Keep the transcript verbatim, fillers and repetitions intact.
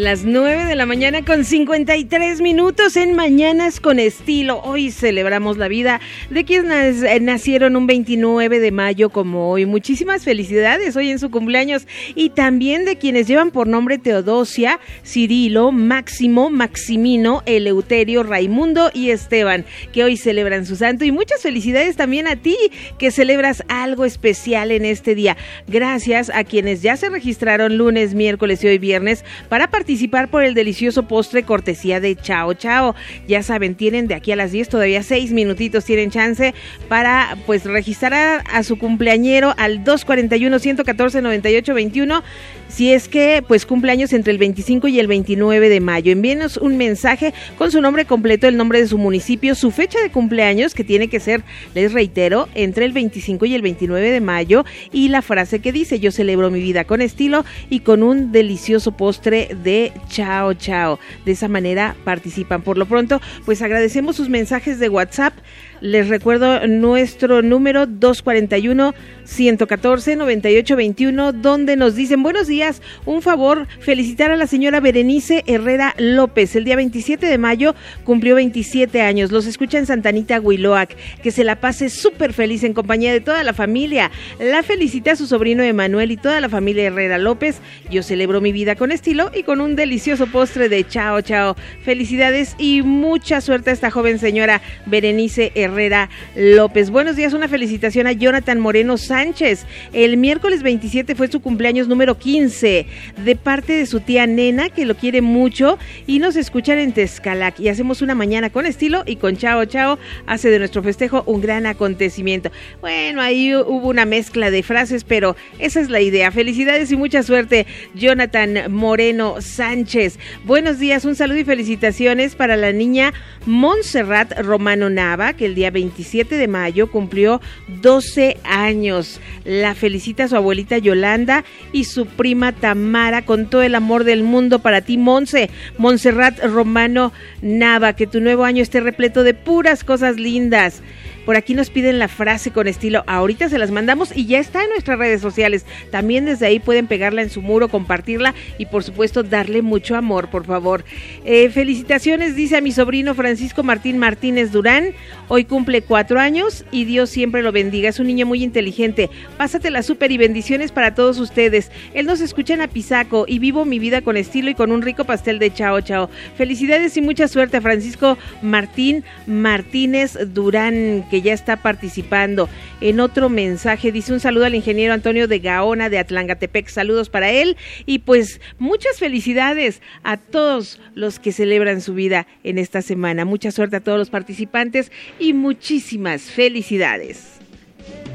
Las nueve de la mañana con cincuenta y tres minutos en Mañanas con Estilo. Hoy celebramos la vida de quienes nacieron un veintinueve de mayo como hoy. Muchísimas felicidades hoy en su cumpleaños. Y también de quienes llevan por nombre Teodosia, Cirilo, Máximo, Maximino, Eleuterio, Raimundo y Esteban, que hoy celebran su santo. Y muchas felicidades también a ti, que celebras algo especial en este día. Gracias a quienes ya se registraron lunes, miércoles y hoy viernes para participar participar por el delicioso postre cortesía de Chao Chao. Ya saben, tienen de aquí a las diez, todavía seis minutitos tienen chance para pues registrar a, a su cumpleañero al dos cuarenta y uno, ciento catorce, noventa y ocho veintiuno, si es que pues cumpleaños entre el veinticinco y el veintinueve de mayo. Envíenos un mensaje con su nombre completo, el nombre de su municipio, su fecha de cumpleaños, que tiene que ser, les reitero, entre el veinticinco y el veintinueve de mayo, y la frase que dice: yo celebro mi vida con estilo y con un delicioso postre de Chao Chao. De esa manera participan. Por lo pronto, pues agradecemos sus mensajes de WhatsApp. Les recuerdo nuestro número dos cuarenta y uno, ciento catorce, noventa y ocho veintiuno, donde nos dicen: buenos días, un favor, felicitar a la señora Berenice Herrera López. El día veintisiete de mayo cumplió veintisiete años. Los escucha en Santa Anita, Huiloac. Que se la pase súper feliz en compañía de toda la familia. La felicita a su sobrino Emanuel y toda la familia Herrera López. Yo celebro mi vida con estilo y con un delicioso postre de Chao Chao. Felicidades y mucha suerte a esta joven señora Berenice Herrera Herrera López. Buenos días, una felicitación a Jonathan Moreno Sánchez. El miércoles veintisiete fue su cumpleaños número quince, de parte de su tía Nena, que lo quiere mucho, y nos escuchan en Tezcalac. Y hacemos una mañana con estilo y con Chao Chao hace de nuestro festejo un gran acontecimiento. Bueno, ahí hubo una mezcla de frases, pero esa es la idea. Felicidades y mucha suerte, Jonathan Moreno Sánchez. Buenos días, un saludo y felicitaciones para la niña Montserrat Romano Nava, que el día veintisiete de mayo cumplió doce años. La felicita su abuelita Yolanda y su prima Tamara, con todo el amor del mundo para ti, Monse, Montserrat Romano Nava. Que tu nuevo año esté repleto de puras cosas lindas. Por aquí nos piden la frase con estilo. Ahorita se las mandamos y ya está en nuestras redes sociales. También desde ahí pueden pegarla en su muro, compartirla y por supuesto darle mucho amor, por favor. Eh, felicitaciones, dice a mi sobrino Francisco Martín Martínez Durán. Hoy cumple cuatro años y Dios siempre lo bendiga. Es un niño muy inteligente. Pásatela súper y bendiciones para todos ustedes. Él nos escucha en Apizaco y vivo mi vida con estilo y con un rico pastel de Chao Chao. Felicidades y mucha suerte a Francisco Martín Martínez Durán, que ya está participando. En otro mensaje dice: un saludo al ingeniero Antonio de Gaona de Atlangatepec, saludos para él y pues muchas felicidades a todos los que celebran su vida en esta semana. Mucha suerte a todos los participantes y muchísimas felicidades.